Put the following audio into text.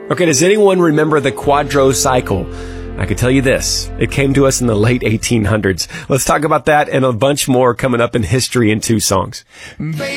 Okay, does anyone remember the quadrocycle? I can tell you this. It came to us in the late 1800s. Let's talk about that and a bunch more coming up in History in 2 Songs.